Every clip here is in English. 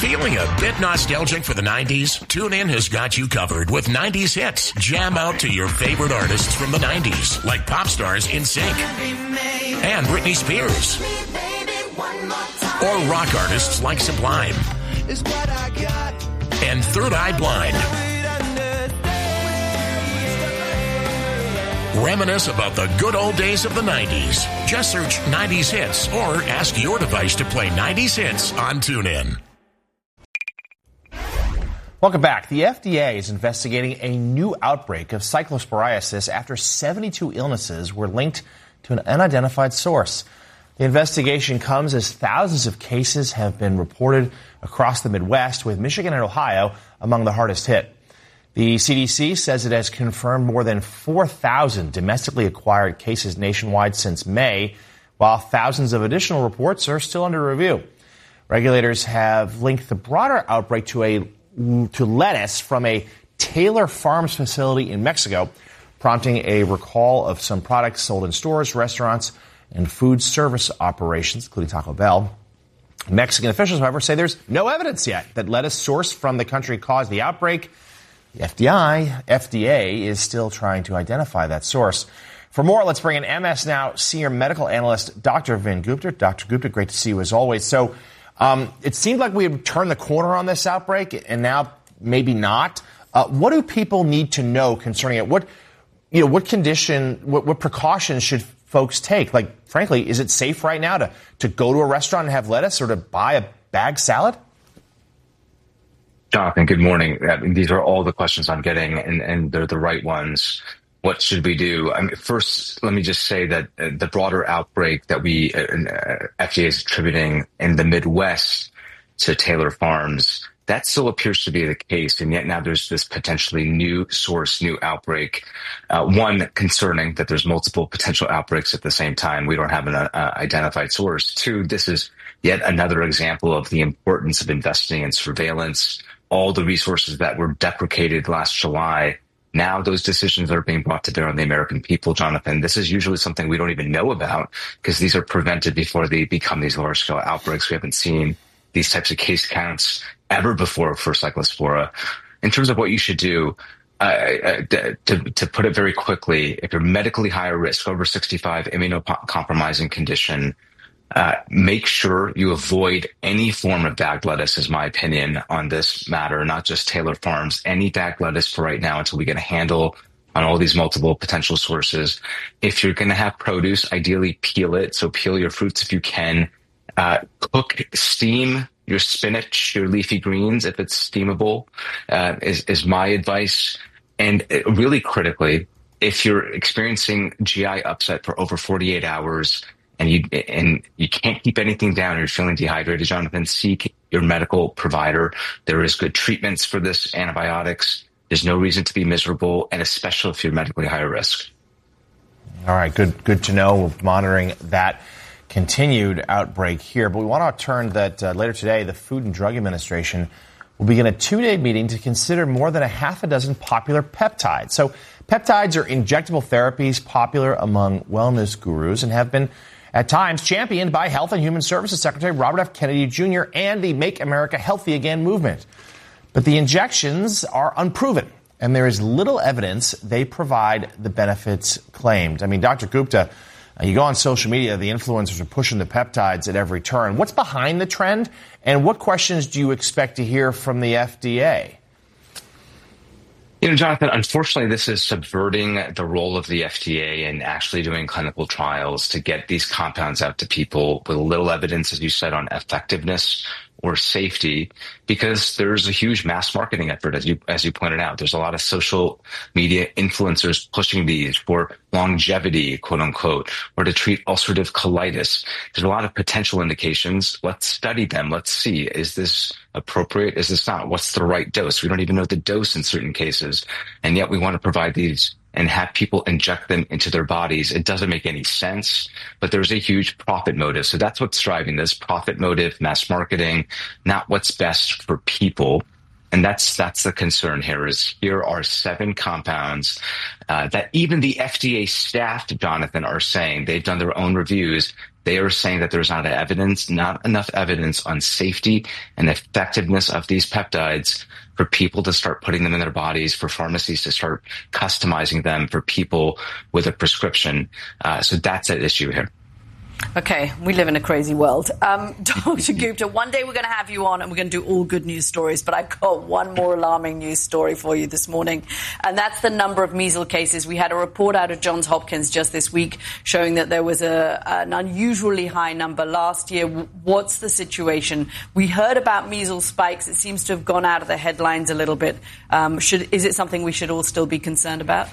Feeling a bit nostalgic for the 90s? TuneIn has got you covered with 90s hits. Jam out to your favorite artists from the 90s, like pop stars NSYNC and Britney Spears. Or rock artists like Sublime and Third Eye Blind. Reminisce about the good old days of the 90s. Just search 90s hits or ask your device to play 90s hits on TuneIn. Welcome back. The FDA is investigating a new outbreak of cyclosporiasis after 72 illnesses were linked to an unidentified source. The investigation comes as thousands of cases have been reported across the Midwest, with Michigan and Ohio among the hardest hit. The CDC says it has confirmed more than 4,000 domestically acquired cases nationwide since May, while thousands of additional reports are still under review. Regulators have linked the broader outbreak to lettuce from a Taylor Farms facility in Mexico, prompting a recall of some products sold in stores, restaurants, and food service operations, including Taco Bell. Mexican officials, however, say there's no evidence yet that lettuce sourced from the country caused the outbreak. The FDA is still trying to identify that source. For more, let's bring in MS Now senior medical analyst Dr. Vin Gupta. Dr. Gupta, great to see you as always. So it seemed like we had turned the corner on this outbreak, and now maybe not. What do people need to know concerning it? What precautions should folks take? Like, frankly, is it safe right now to go to a restaurant and have lettuce, or to buy a bag salad? Jonathan, good morning. These are all the questions I'm getting, and they're the right ones. What should we do? First, let me just say that the broader outbreak that FDA is attributing in the Midwest to Taylor Farms, that still appears to be the case, and yet now there's this potentially new source, new outbreak. One, concerning that there's multiple potential outbreaks at the same time. We don't have an identified source. Two, this is yet another example of the importance of investing in surveillance. All the resources that were deprecated last July, now those decisions are being brought to bear on the American people, Jonathan. This is usually something we don't even know about, because these are prevented before they become these large-scale outbreaks. We haven't seen these types of case counts ever before for Cyclospora. In terms of what you should do, to put it very quickly, if you're medically higher risk, over 65, immunocompromising condition, make sure you avoid any form of bagged lettuce, is my opinion on this matter, not just Taylor Farms. Any bagged lettuce for right now until we get a handle on all these multiple potential sources. If you're going to have produce, ideally peel it. So peel your fruits if you can. Cook, steam your spinach, your leafy greens, if it's steamable, is my advice. And really critically, if you're experiencing GI upset for over 48 hours, and you can't keep anything down, or you're feeling dehydrated, Jonathan, seek your medical provider. There is good treatments for this, antibiotics. There's no reason to be miserable, and especially if you're medically higher risk. All right, good to know. We're monitoring that continued outbreak here. But we want to turn that later today, the Food and Drug Administration will begin a 2-day meeting to consider more than a half a dozen popular peptides. So peptides are injectable therapies popular among wellness gurus and have been at times championed by Health and Human Services Secretary Robert F. Kennedy Jr. and the Make America Healthy Again movement. But the injections are unproven, and there is little evidence they provide the benefits claimed. I mean, Dr. Gupta, you go on social media, the influencers are pushing the peptides at every turn. What's behind the trend, and what questions do you expect to hear from the FDA? Jonathan, unfortunately, this is subverting the role of the FDA in actually doing clinical trials to get these compounds out to people with little evidence, as you said, on effectiveness or safety, because there's a huge mass marketing effort, as you pointed out. There's a lot of social media influencers pushing these for longevity, quote unquote, or to treat ulcerative colitis. There's a lot of potential indications. Let's study them. Let's see, is this appropriate? Is this not? What's the right dose? We don't even know the dose in certain cases, and yet we want to provide these and have people inject them into their bodies. It doesn't make any sense, but there's a huge profit motive. So that's what's driving this profit motive, mass marketing, not what's best for people. And that's the concern here. Here are 7 compounds that even the FDA staff, Jonathan, are saying, they've done their own reviews, They are saying that there's not enough evidence on safety and effectiveness of these peptides for people to start putting them in their bodies, for pharmacies to start customizing them for people with a prescription. So that's at issue here. Okay, we live in a crazy world. Dr. Gupta, one day we're going to have you on and we're going to do all good news stories, but I've got one more alarming news story for you this morning, and that's the number of measles cases. We had a report out of Johns Hopkins just this week showing that there was an unusually high number last year. What's the situation? We heard about measles spikes. It seems to have gone out of the headlines a little bit. Is it something we should all still be concerned about?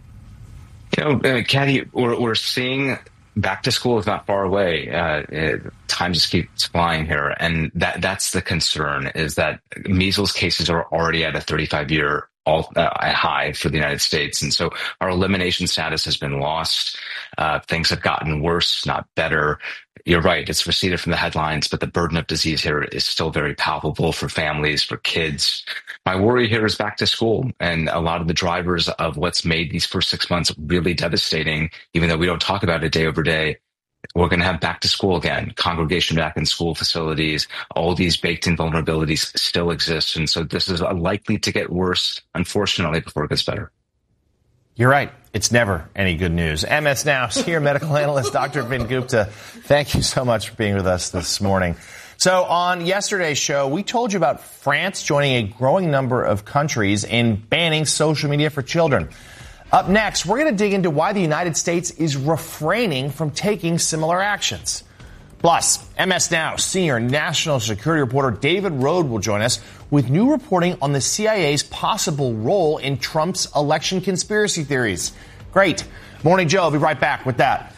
Kathy, we're seeing back to school is not far away. Time just keeps flying here. And that's the concern, is that measles cases are already at a 35-year high for the United States. And so our elimination status has been lost. Things have gotten worse, not better. You're right. It's receded from the headlines, but the burden of disease here is still very palpable for families, for kids. My worry here is back to school, and a lot of the drivers of what's made these first 6 months really devastating, even though we don't talk about it day over day. We're going to have back to school again, congregation back in school facilities. All these baked in vulnerabilities still exist. And so this is likely to get worse, unfortunately, before it gets better. You're right. It's never any good news. MS Now senior medical analyst Dr. Vin Gupta, thank you so much for being with us this morning. So on yesterday's show, we told you about France joining a growing number of countries in banning social media for children. Up next, we're going to dig into why the United States is refraining from taking similar actions. Plus, MS Now senior national security reporter David Rode will join us with new reporting on the CIA's possible role in Trump's election conspiracy theories. Great. Morning Joe will be right back with that.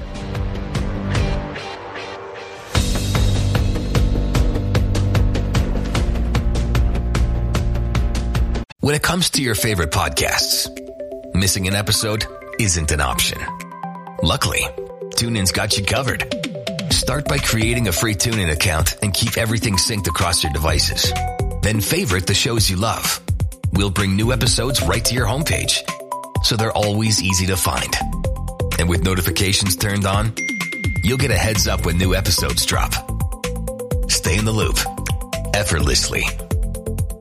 When it comes to your favorite podcasts, missing an episode isn't an option. Luckily, TuneIn's got you covered. Start by creating a free TuneIn account and keep everything synced across your devices. Then favorite the shows you love. We'll bring new episodes right to your homepage, so they're always easy to find. And with notifications turned on, you'll get a heads up when new episodes drop. Stay in the loop effortlessly